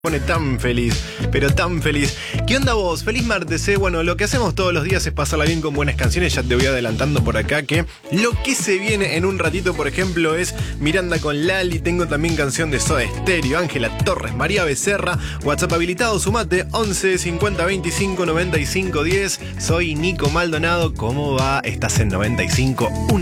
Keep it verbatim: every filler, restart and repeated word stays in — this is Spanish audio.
Pone tan feliz, pero tan feliz. ¿Qué onda vos? Feliz martes, ¿eh? Bueno, lo que hacemos todos los días es pasarla bien con buenas canciones. Ya te voy adelantando por acá que lo que se viene en un ratito, por ejemplo, es Miranda con Lali. Tengo también canción de Soda Stereo, Ángela Torres, María Becerra. WhatsApp habilitado, sumate once cincuenta veinticinco noventa y cinco diez. Soy Nico Maldonado. ¿Cómo va? Estás en noventa y cinco punto uno.